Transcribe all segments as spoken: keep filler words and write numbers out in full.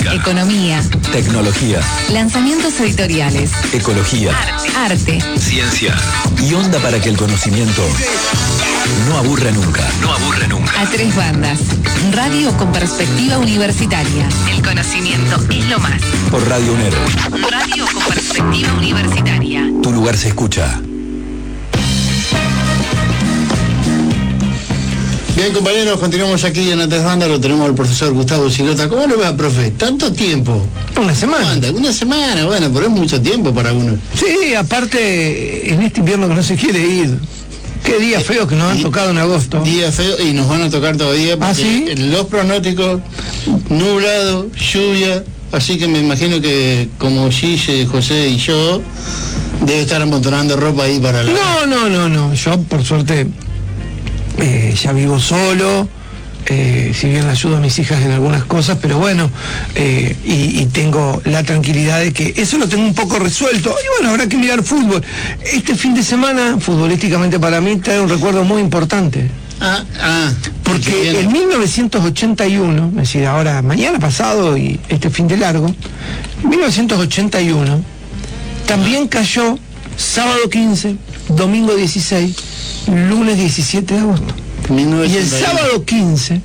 Música. Economía. Tecnología. Lanzamientos editoriales. Ecología. Arte. Ciencia. Y onda para que el conocimiento no aburra nunca. No aburre nunca. A tres bandas. Radio con perspectiva universitaria. El conocimiento es lo más. Por Radio UNER. Radio con perspectiva universitaria. Tu lugar se escucha. Bien, compañeros, continuamos aquí en Antes Banda, lo tenemos al profesor Gustavo Silota. ¿Cómo lo va, profe? ¿Tanto tiempo? Una semana. ¿Cuánta? Una semana, bueno, pero es mucho tiempo para uno. Sí, aparte, en este invierno que no se quiere ir. Qué días feos que nos han tocado en agosto. Días feos y nos van a tocar todavía porque ¿Ah, sí? los pronósticos, nublado, lluvia, así que me imagino que como Gille, José y yo, debe estar amontonando ropa ahí para la... No, no, no, no. Yo, por suerte, eh, ya vivo solo. Eh, si bien ayudo a mis hijas en algunas cosas, pero bueno, eh, y, y tengo la tranquilidad de que eso lo tengo un poco resuelto. Y bueno, habrá que mirar fútbol. Este fin de semana, futbolísticamente para mí, trae un recuerdo muy importante. Ah, ah. Porque en mil novecientos ochenta y uno, es decir, ahora, mañana pasado y este fin de largo, en mil novecientos ochenta y uno, también cayó sábado quince, domingo dieciséis, lunes diecisiete de agosto. Y el sábado quince,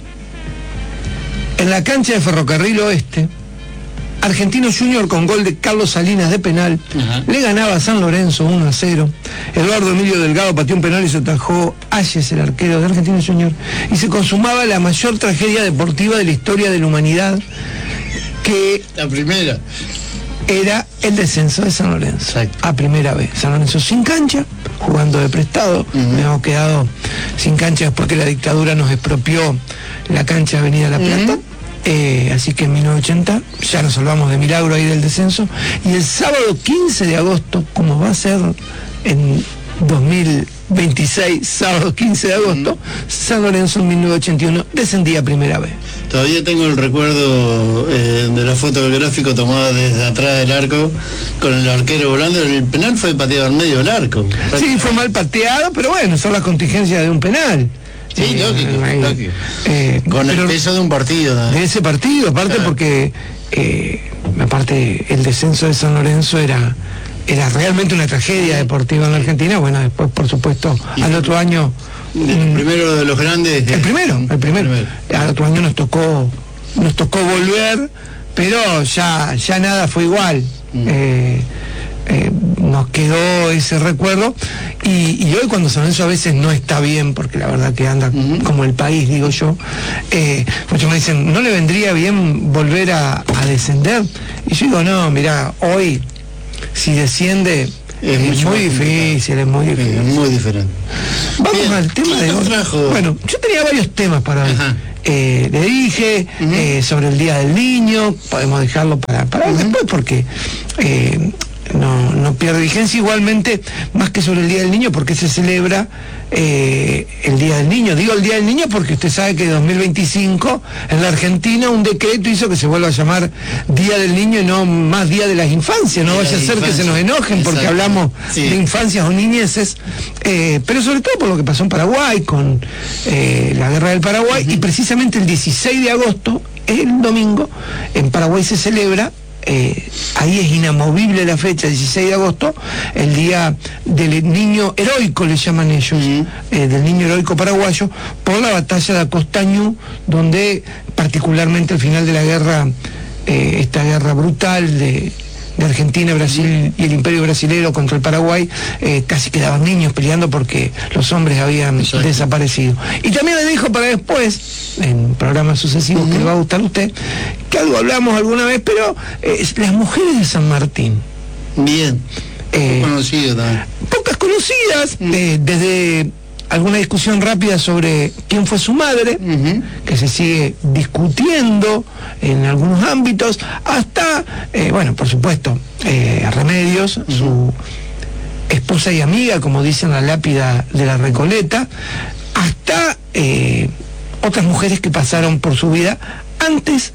en la cancha de Ferrocarril Oeste, Argentino Junior con gol de Carlos Salinas de penal, uh-huh. le ganaba a San Lorenzo uno a cero. Eduardo Emilio Delgado pateó un penal y se atajó Ayes, el arquero de Argentino Junior. Y se consumaba la mayor tragedia deportiva de la historia de la humanidad, que... La primera. Era el descenso de San Lorenzo. Exacto. A primera vez. San Lorenzo sin cancha, jugando de prestado. Uh-huh. Me hemos quedado sin cancha porque la dictadura nos expropió la cancha de Avenida La Plata. Uh-huh. Eh, así que en mil novecientos ochenta ya nos salvamos de milagro ahí del descenso. Y el sábado quince de agosto, como va a ser en dos mil veintiséis, sábado quince de agosto, uh-huh. San Lorenzo en mil novecientos ochenta y uno descendía primera vez. Todavía tengo el recuerdo eh, de la foto del gráfico tomada desde atrás del arco con el arquero volando. El penal fue pateado al medio del arco. Sí, fue mal pateado, pero bueno, son las contingencias de un penal. Sí, eh, lógico, eh, lógico. Eh, con el peso de un partido, ¿no? De ese partido, aparte claro. porque eh, aparte el descenso de San Lorenzo era era realmente una tragedia deportiva en la Argentina. Bueno, después por supuesto al otro año el mmm, primero de los grandes el primero el primero, el primero. Al otro año nos tocó nos tocó volver, pero ya ya nada fue igual. Mm. eh, Eh, nos quedó ese recuerdo y, y hoy cuando San Lorenzo a veces no está bien, porque la verdad que anda uh-huh. como el país, digo yo, eh, muchos me dicen, ¿no le vendría bien volver a, a descender? Y yo digo, no, mirá, hoy si desciende es, es muy difícil, es muy difícil. Es muy diferente. Vamos bien. Al tema de hoy. Bueno, yo tenía varios temas para hoy. Eh, le dije uh-huh. eh, sobre el Día del Niño, podemos dejarlo para, para uh-huh. después porque... Eh, No, no pierde vigencia, igualmente más que sobre el Día del Niño, porque se celebra eh, el Día del Niño. Digo el Día del Niño porque usted sabe que en dos mil veinticinco en la Argentina un decreto hizo que se vuelva a llamar Día del Niño y no más Día de las Infancias. No vaya a ser que se nos enojen porque Exacto. hablamos sí. de infancias o niñeces, eh, pero sobre todo por lo que pasó en Paraguay con eh, la guerra del Paraguay, uh-huh. y precisamente el dieciséis de agosto, el domingo, en Paraguay se celebra Eh, ahí es inamovible la fecha, dieciséis de agosto, el día del niño heroico, le llaman ellos, uh-huh. eh, del niño heroico paraguayo, por la batalla de Acostañú, donde particularmente al final de la guerra, eh, esta guerra brutal de, de Argentina, Brasil y el Imperio Brasilero contra el Paraguay, eh, casi quedaban niños peleando porque los hombres habían Exacto. desaparecido. Y también le dijo para después, en programas sucesivos, uh-huh. que le va a gustar a usted, que algo hablamos alguna vez, pero eh, las mujeres de San Martín. Bien. Eh, conocido también. Pocas conocidas, uh-huh. eh, desde alguna discusión rápida sobre quién fue su madre, uh-huh. que se sigue discutiendo en algunos ámbitos, hasta, eh, bueno, por supuesto, eh, Remedios, uh-huh. su esposa y amiga, como dicen la lápida de la Recoleta, hasta eh, otras mujeres que pasaron por su vida antes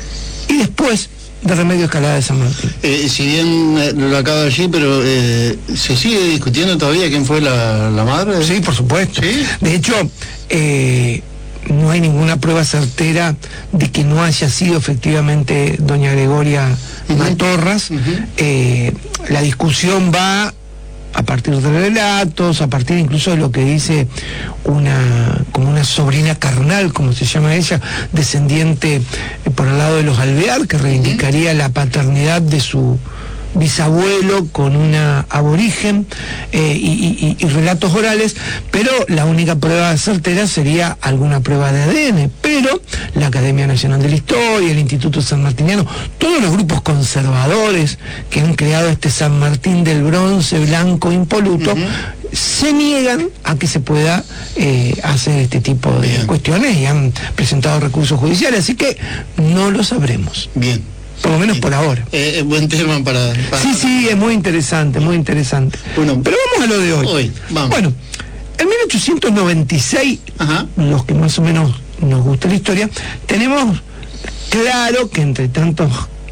y después de Remedios Escalada de San Martín. Eh, si bien eh, lo acabo de decir, pero eh, ¿se sigue discutiendo todavía quién fue la, la madre? Sí, por supuesto. ¿Sí? De hecho, eh, no hay ninguna prueba certera de que no haya sido efectivamente doña Gregoria uh-huh. Matorras. Uh-huh. Eh, la discusión va a partir de relatos, a partir incluso de lo que dice una como una sobrina carnal, como se llama ella, descendiente eh, por el lado de los Alvear, que reivindicaría la paternidad de su bisabuelo con una aborigen, eh, y, y, y relatos orales, pero la única prueba certera sería alguna prueba de A D N. Pero la Academia Nacional de la Historia, el Instituto San Martiniano, todos los grupos conservadores que han creado este San Martín del bronce blanco impoluto, uh-huh. se niegan a que se pueda eh, hacer este tipo de Bien. cuestiones, y han presentado recursos judiciales, así que no lo sabremos. Bien. Por lo menos Bien. por ahora. Eh, buen tema para, para... Sí, sí, es muy interesante, muy interesante. Bueno, pero vamos a lo de hoy. hoy vamos. Bueno, en mil ochocientos noventa y seis, Ajá. los que más o menos nos gusta la historia, tenemos claro que entre tantos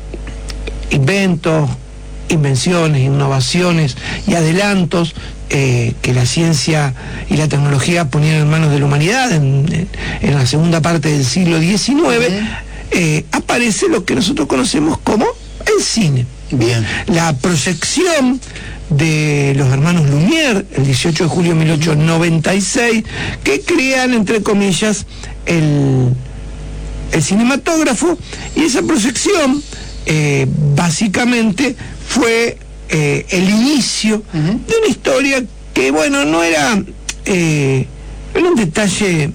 inventos, invenciones, innovaciones y adelantos eh, que la ciencia y la tecnología ponían en manos de la humanidad en, en, en la segunda parte del siglo diecinueve, uh-huh. Eh, aparece lo que nosotros conocemos como el cine. Bien. La proyección de los hermanos Lumière, el dieciocho de julio de mil ochocientos noventa y seis, que crean, entre comillas, el, el cinematógrafo, y esa proyección eh, básicamente fue eh, el inicio uh-huh. de una historia que, bueno, no era, eh, era un detalle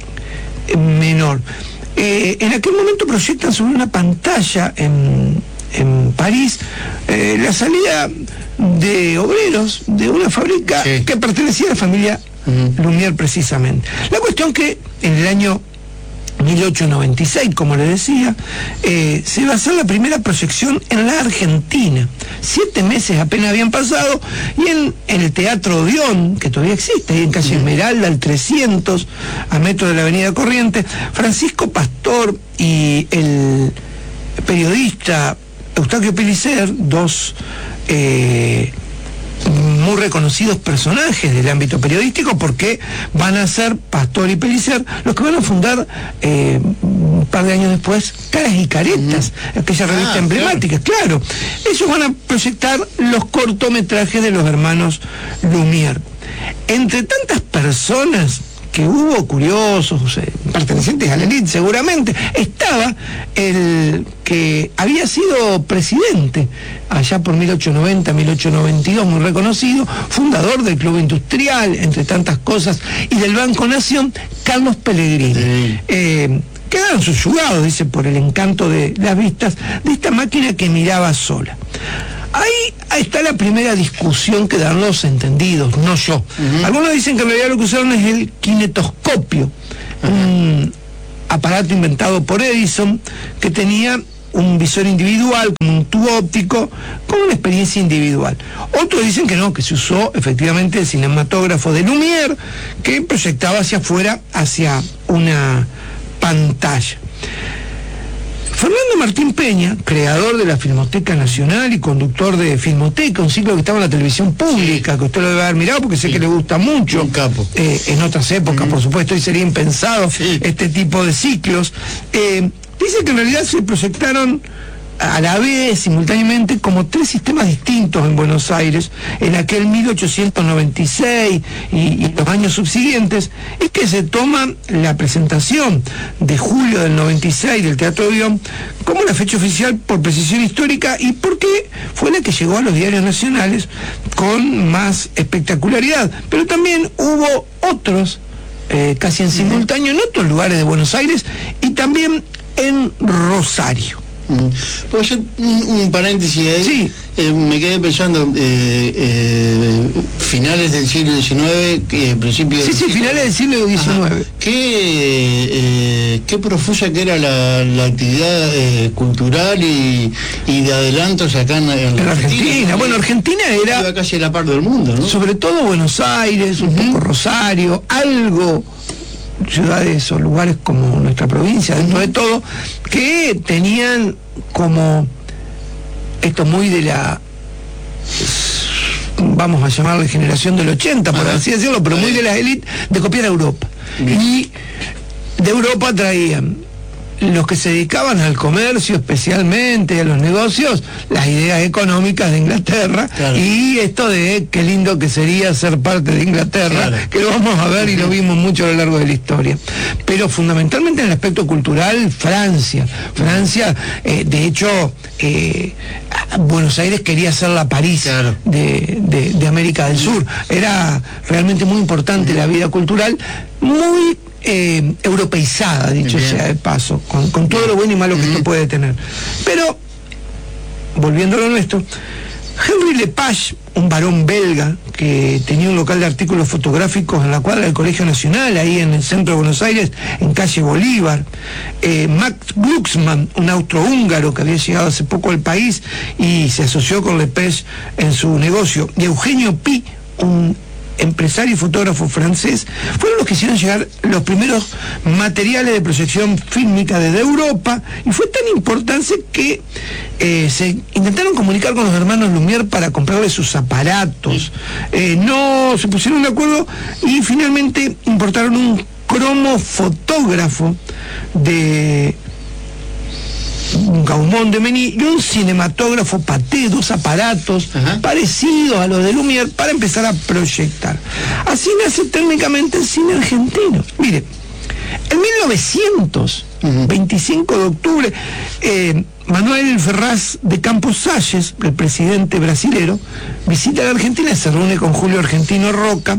menor. Eh, en aquel momento proyectan sobre una pantalla en, en París eh, la salida de obreros de una fábrica sí. que pertenecía a la familia uh-huh. Lumière precisamente. La cuestión que en el año mil ochocientos noventa y seis, como le decía, eh, se va a hacer la primera proyección en la Argentina. Siete meses apenas habían pasado, y en, en el Teatro Odeón, que todavía existe, ahí en calle Esmeralda, al trescientos, a metro de la avenida Corrientes, Francisco Pastor y el periodista Eustaquio Pellicer, dos eh, muy reconocidos personajes del ámbito periodístico, porque van a ser Pastor y Pellicer los que van a fundar eh, un par de años después Caras y Caretas, uh-huh. aquella revista ah, emblemática, claro. claro. Ellos van a proyectar los cortometrajes de los hermanos Lumière. Entre tantas personas que hubo, curiosos, eh, pertenecientes a la élite seguramente, estaba el que había sido presidente allá por mil ochocientos noventa, mil ochocientos noventa y dos, muy reconocido, fundador del Club Industrial, entre tantas cosas, y del Banco Nación, Carlos Pellegrini. Sí. Eh, quedaron subyugados, dice, por el encanto de las vistas de esta máquina que miraba sola. Ahí, ahí está la primera discusión que dan los entendidos, no yo. Uh-huh. Algunos dicen que en realidad lo que usaron es el kinetoscopio, uh-huh. un aparato inventado por Edison que tenía un visor individual, con un tubo óptico, con una experiencia individual. Otros dicen que no, que se usó efectivamente el cinematógrafo de Lumière, que proyectaba hacia afuera, hacia una pantalla. Fernando Martín Peña, creador de la Filmoteca Nacional y conductor de Filmoteca, un ciclo que estaba en la televisión pública, sí. que usted lo debe haber mirado porque sé sí. que le gusta mucho. Un capo. Eh, en otras épocas, uh-huh. por supuesto, y sería impensado sí. este tipo de ciclos. Eh, dice que en realidad se proyectaron a la vez, simultáneamente, como tres sistemas distintos en Buenos Aires, en aquel mil ochocientos noventa y seis y, y los años subsiguientes, es que se toma la presentación de julio del noventa y seis del Teatro Odeón como la fecha oficial por precisión histórica, y porque fue la que llegó a los diarios nacionales con más espectacularidad. Pero también hubo otros, eh, casi en simultáneo, en otros lugares de Buenos Aires y también en Rosario. Pues yo, un, un paréntesis ahí, sí. eh, me quedé pensando, eh, eh, finales del siglo diecinueve, eh, principios sí, sí, finales del siglo diecinueve. Qué, eh, qué profusa que era la, la actividad eh, cultural y, y de adelantos acá en, en la Argentina. Argentina. Bueno, Argentina era... Iba casi a la par del mundo, ¿no? Sobre todo Buenos Aires, un uh-huh. poco Rosario, algo... ciudades o lugares como nuestra provincia, dentro de todo, que tenían como esto muy de la, vamos a llamarle generación del ochenta, por Ajá. así decirlo, pero muy de la élite, de copiar a Europa. Bien. Y de Europa traían los que se dedicaban al comercio, especialmente a los negocios, las ideas económicas de Inglaterra, claro. Y esto de qué lindo que sería ser parte de Inglaterra, claro. Que lo vamos a ver y lo vimos mucho a lo largo de la historia. Pero fundamentalmente en el aspecto cultural, Francia. Francia, eh, de hecho, eh, Buenos Aires quería ser la París, claro. de, de, de América del Sur. Era realmente muy importante la vida cultural, muy Eh, europeizada, dicho Bien. sea de paso, con, con todo lo bueno y malo que uh-huh. esto puede tener. Pero, volviendo a lo nuestro, Henri Lepage, un varón belga que tenía un local de artículos fotográficos en la cuadra del Colegio Nacional, ahí en el centro de Buenos Aires, en calle Bolívar, eh, Max Glucksmann, un austrohúngaro que había llegado hace poco al país y se asoció con Lepage en su negocio, y Eugenio Pi, un empresario y fotógrafo francés, fueron los que hicieron llegar los primeros materiales de proyección fílmica desde Europa, y fue tan importante que eh, se intentaron comunicar con los hermanos Lumière para comprarles sus aparatos. Eh, no se pusieron de acuerdo y finalmente importaron un cromofotógrafo de un Gaumont de Meny y un cinematógrafo Pathé, dos aparatos Ajá. parecidos a los de Lumière para empezar a proyectar. Así nace técnicamente el cine argentino. Mire, en mil novecientos, uh-huh. veinticinco de octubre, eh, Manuel Ferraz de Campos Salles, el presidente brasilero, visita la Argentina, se reúne con Julio Argentino Roca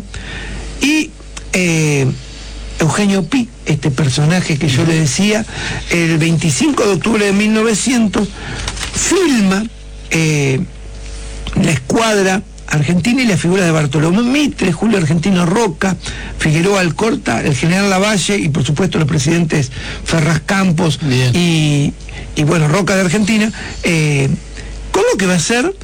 y eh, Eugenio Pi, este personaje que yo le decía, el veinticinco de octubre de mil novecientos, filma eh, la escuadra argentina y la figura de Bartolomé Mitre, Julio Argentino Roca, Figueroa Alcorta, el general Lavalle y por supuesto los presidentes Ferraz Campos y, y bueno, Roca de Argentina, eh, con lo que va a ser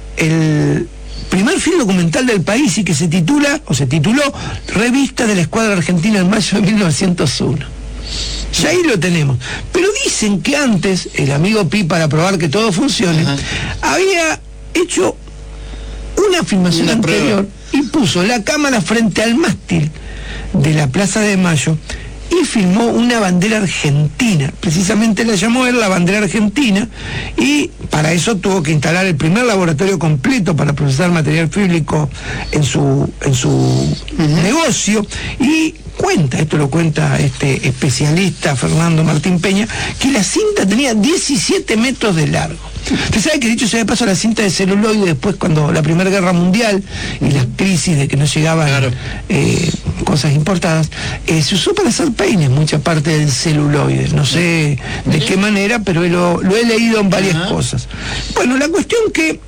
el primer film documental del país y que se titula, o se tituló, Revista de la Escuadra Argentina en mayo de mil novecientos uno. Ya ahí lo tenemos. Pero dicen que antes, el amigo Pi, para probar que todo funcione, Ajá. había hecho una filmación una anterior prueba. Y puso la cámara frente al mástil de la Plaza de Mayo y filmó una bandera argentina, precisamente la llamó él la bandera argentina, y para eso tuvo que instalar el primer laboratorio completo para procesar material fílmico en su en su uh-huh. negocio, y cuenta, esto lo cuenta este especialista Fernando Martín Peña, que la cinta tenía diecisiete metros de largo. Usted sabe que dicho sea de paso, la cinta de celuloide, después cuando la Primera Guerra Mundial y las crisis de que no llegaban claro. eh, cosas importadas, eh, se usó para hacer peines mucha parte del celuloide, no sé de qué manera, pero lo, lo he leído en varias Ajá. cosas. Bueno, la cuestión que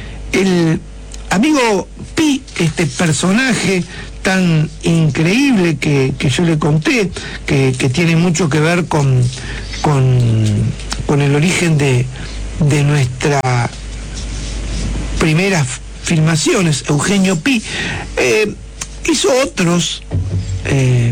el amigo Pi, este personaje tan increíble que, que yo le conté, que, que tiene mucho que ver con, con, con el origen de de nuestras primeras filmaciones, Eugenio Pi, eh, hizo otros eh,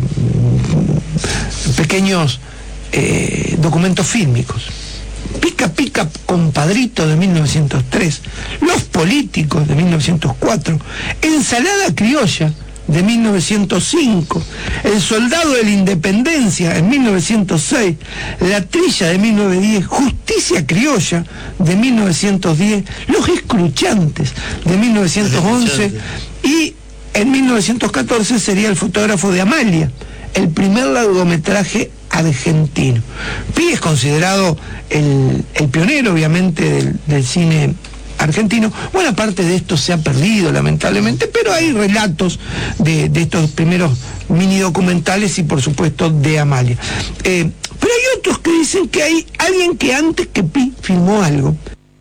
pequeños eh, documentos fílmicos. Pica Pica Compadrito de mil novecientos tres, Los Políticos de mil novecientos cuatro, Ensalada Criolla de mil novecientos cinco, El Soldado de la Independencia en mil novecientos seis, La Trilla de mil novecientos diez, Justicia Criolla de mil novecientos diez, Los Escruchantes de mil novecientos once y en mil novecientos catorce sería El Fotógrafo de Amalia, el primer largometraje argentino. Pi es considerado el, el pionero, obviamente, del, del cine argentino. Buena parte de esto se ha perdido, lamentablemente, pero hay relatos de, de estos primeros mini documentales y, por supuesto, de Amalia. Eh, pero hay otros que dicen que hay alguien que antes que Pi filmó algo.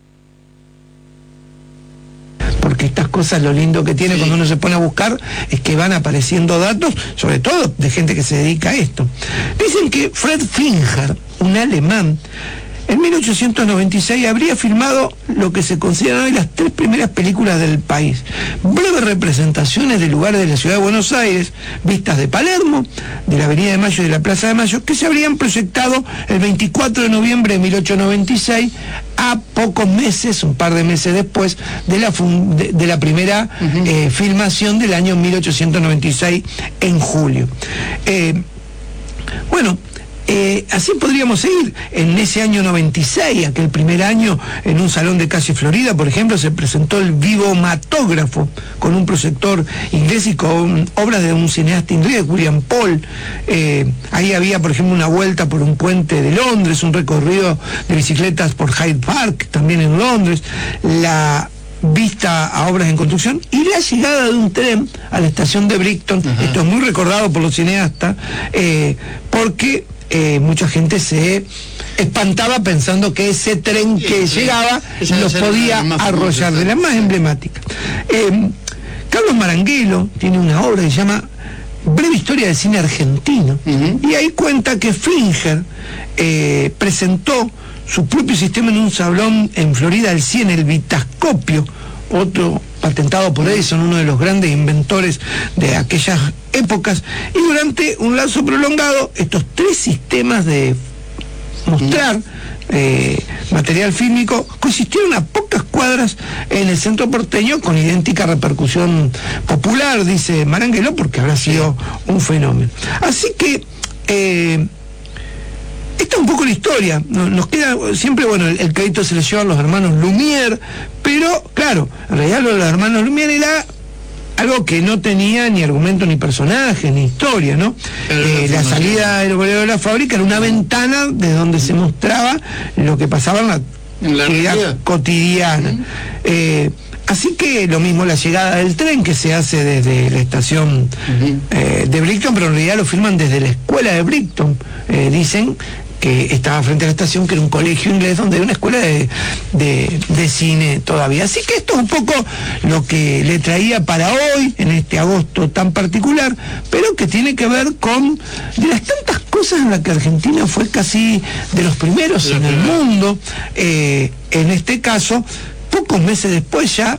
Porque estas cosas, lo lindo que tiene sí. cuando uno se pone a buscar, es que van apareciendo datos, sobre todo de gente que se dedica a esto. Dicen que Fred Finger, un alemán, en mil ochocientos noventa y seis habría filmado lo que se consideran hoy las tres primeras películas del país. Breves representaciones de lugares de la ciudad de Buenos Aires, vistas de Palermo, de la Avenida de Mayo y de la Plaza de Mayo, que se habrían proyectado el veinticuatro de noviembre de mil ochocientos noventa y seis, a pocos meses, un par de meses después, de la, fun de, de la primera uh-huh. eh, filmación del año mil ochocientos noventa y seis, en julio. Eh, bueno, Eh, así podríamos seguir. En ese año noventa y seis, aquel primer año, en un salón de Calle Florida, por ejemplo, se presentó el Vivomatógrafo, con un proyector inglés y con obras de un cineasta inglés, William Paul. Eh, ahí había, por ejemplo, una vuelta por un puente de Londres, un recorrido de bicicletas por Hyde Park, también en Londres, la vista a obras en construcción y la llegada de un tren a la estación de Brighton. Ajá. Esto es muy recordado por los cineastas, eh, porque eh, mucha gente se espantaba pensando que ese tren que sí, llegaba sí, los podía arrollar, de las más emblemáticas. Eh, Carlos Maranguelo tiene una obra que se llama Breve Historia del Cine Argentino, uh-huh. y ahí cuenta que Finger eh, presentó su propio sistema en un salón en Florida, el cien, el Vitascopio, otro patentado por Edison, uno de los grandes inventores de aquellas épocas, y durante un lapso prolongado estos tres sistemas de mostrar eh, material fílmico consistieron a pocas cuadras en el centro porteño, con idéntica repercusión popular, dice Maranguelo, porque habrá sido un fenómeno. Así que eh, esta es un poco la historia. Nos queda siempre, bueno, el, el crédito se le lleva a los hermanos Lumière, pero claro, en realidad lo de los hermanos Lumière era algo que no tenía ni argumento, ni personaje, ni historia, ¿no? Eh, la salida del bolero de la fábrica era una ventana de donde se mostraba lo que pasaba en la, ¿En la vida cotidiana. Uh-huh. eh, así que lo mismo la llegada del tren, que se hace desde la estación uh-huh. eh, de Brighton, pero en realidad lo filman desde la escuela de Brighton. Eh, dicen que estaba frente a la estación, que era un colegio inglés donde hay una escuela de, de, de cine todavía. Así que esto es un poco lo que le traía para hoy, en este agosto tan particular, pero que tiene que ver con de las tantas cosas en las que Argentina fue casi de los primeros en el mundo. Eh, en este caso, pocos meses después, ya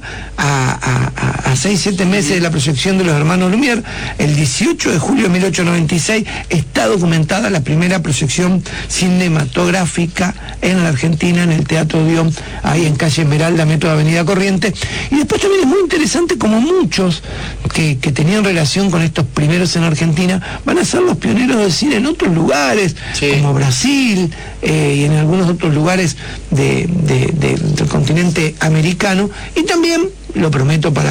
a, a, a seis, siete meses de la proyección de los hermanos Lumière, el dieciocho de julio de mil ochocientos noventa y seis, está documentada la primera proyección cinematográfica en la Argentina, en el Teatro Dion, ahí en calle Esmeralda, metro de Avenida Corrientes. Y después también es muy interesante como muchos que, que tenían relación con estos primeros en Argentina van a ser los pioneros del cine en otros lugares, sí. como Brasil, eh, y en algunos otros lugares de, de, de, del continente americano, y también, lo prometo para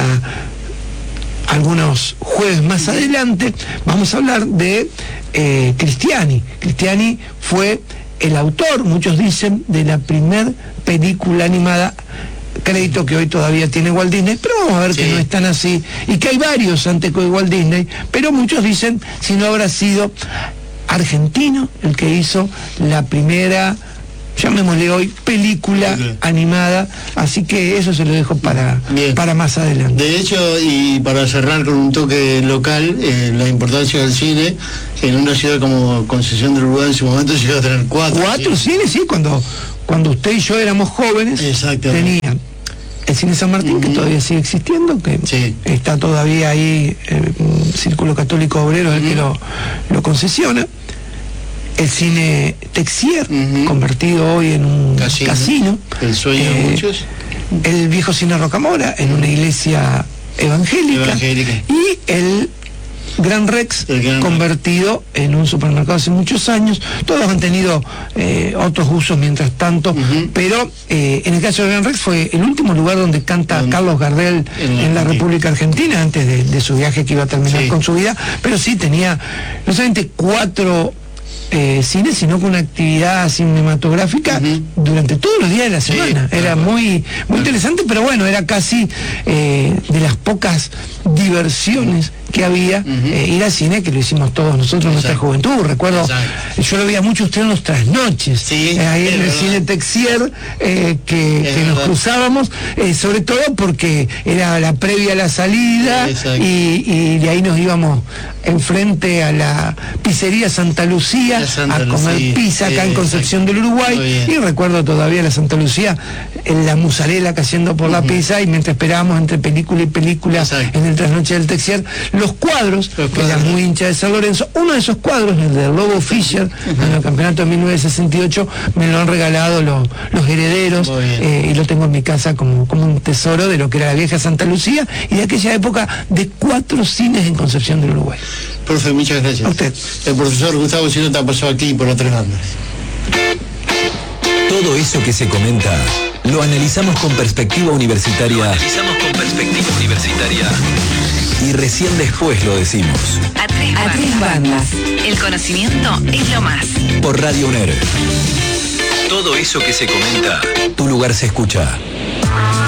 algunos jueves más adelante, vamos a hablar de eh, Cristiani. Cristiani fue el autor, muchos dicen, de la primer película animada, crédito que hoy todavía tiene Walt Disney, pero vamos a ver sí. que no es tan así, y que hay varios antes que Walt Disney, pero muchos dicen si no habrá sido argentino el que hizo la primera, llamémosle hoy, película okay. animada, así que eso se lo dejo para, para más adelante. De hecho, y para cerrar con un toque local, eh, la importancia del cine, en una ciudad como Concepción del Uruguay en su momento llegó a tener cuatro. Cuatro cines, sí, cuando, cuando usted y yo éramos jóvenes, tenía el Cine San Martín, uh-huh. que todavía sigue existiendo, que sí. está todavía ahí, el Círculo Católico Obrero es uh-huh. el que lo, lo concesiona. El cine Texier, uh-huh. convertido hoy en un casino, casino. El sueño eh, de muchos. El viejo cine Rocamora, en una iglesia evangélica. evangélica. Y el Gran Rex, el Gran convertido Rex. en un supermercado hace muchos años. Todos han tenido eh, otros usos mientras tanto, uh-huh. pero eh, en el caso del Gran Rex fue el último lugar donde canta uh-huh. Carlos Gardel en la, en la República Argentina, antes de, de su viaje que iba a terminar sí. con su vida, pero sí tenía no solamente cuatro Eh, cine, sino con una actividad cinematográfica uh-huh. durante todos los días de la semana. Sí, era claro. muy muy interesante, pero bueno, era casi eh, de las pocas diversiones que había uh-huh. eh, ir al cine, que lo hicimos todos nosotros en nuestra juventud. Recuerdo, Exacto. yo lo veía mucho usted en los trasnoches, sí, eh, ahí en el verdad. cine Texier, eh, que, que nos cruzábamos, eh, sobre todo porque era la previa a la salida, y, y de ahí nos íbamos enfrente a la pizzería Santa Lucía Santa a comer Lucía. pizza acá sí, en Concepción exacto. del Uruguay, y recuerdo todavía la Santa Lucía, en la mozzarella cayendo por uh-huh. la pizza, y mientras esperábamos entre película y película exacto. en el trasnoche del Texier, los cuadros, los que era muy hincha de San Lorenzo, uno de esos cuadros, el de Lobo Fischer, uh-huh. en el campeonato de mil novecientos sesenta y ocho, me lo han regalado los, los herederos, eh, y lo tengo en mi casa como, como un tesoro de lo que era la vieja Santa Lucía, y de aquella época de cuatro cines en Concepción del Uruguay. Profe, muchas gracias. A usted. El profesor Gustavo Silota pasó aquí por otras bandas. Todo eso que se comenta, lo analizamos con perspectiva universitaria. Lo analizamos con perspectiva universitaria. Y recién después lo decimos. A tres, a tres bandas. El conocimiento es lo más. Por Radio UNER. Todo eso que se comenta, tu lugar se escucha.